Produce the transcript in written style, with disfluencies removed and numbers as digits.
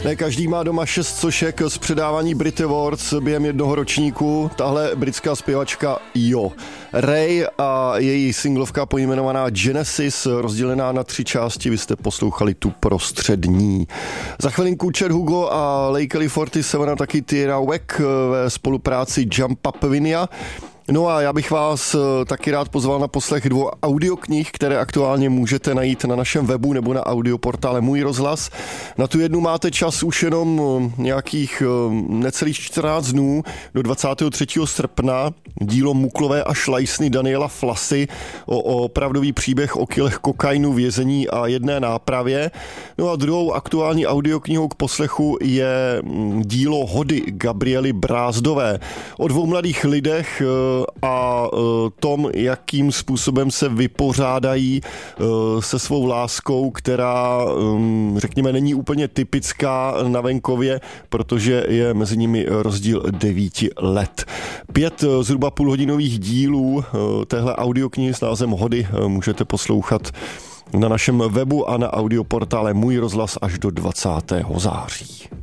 Ne každý má doma 6 sošek z předávání Brit Awards během jednoho ročníku. Tahle britská zpěvačka Jo. Ray a její singlovka pojmenovaná Genesis, rozdělená na 3 části, vy jste poslouchali tu prostřední. Za chvilinku Chad Hugo a Lakely 47 a taky Tierra Whack ve spolupráci Jump Up Vinia. No a já bych vás taky rád pozval na poslech 2 audioknih, které aktuálně můžete najít na našem webu nebo na audioportále Můj rozhlas. Na tu jednu máte čas už jenom nějakých necelých 14 dnů do 23. srpna. Dílo Muklové a šlajsny Daniela Flasy o opravdový příběh o kilech kokainu, vězení a jedné nápravě. No a druhou aktuální audioknihou k poslechu je dílo Hody Gabriely Brázdové o 2 mladých lidech a tom, jakým způsobem se vypořádají se svou láskou, která, řekněme, není úplně typická na venkově, protože je mezi nimi rozdíl 9 let. 5 zhruba půlhodinových dílů téhle audioknihy s názvem Hody můžete poslouchat na našem webu a na audioportále Můj rozhlas až do 20. září.